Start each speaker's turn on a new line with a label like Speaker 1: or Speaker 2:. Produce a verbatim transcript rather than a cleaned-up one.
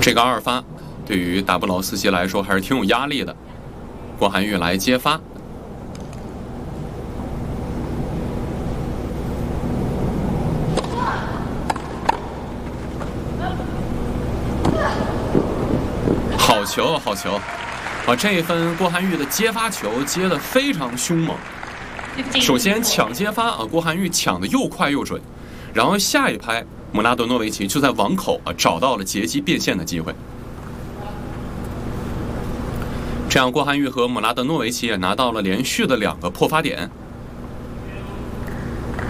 Speaker 1: 这个二发对于达布劳斯基来说还是挺有压力的。郭涵玉来接发，好球，好球！啊，这一分郭涵玉的接发球接得非常凶猛。首先抢接发啊，郭涵玉抢得又快又准，然后下一拍姆拉德诺维奇就在网口啊找到了截击变线的机会。这样，郭涵玉和姆拉德诺维奇也拿到了连续的两个破发点。